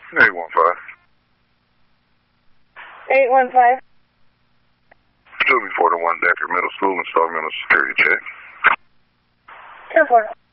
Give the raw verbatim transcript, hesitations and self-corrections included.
eight one five. eight one five. two four to one Decker Middle School, install mental security check. ten four.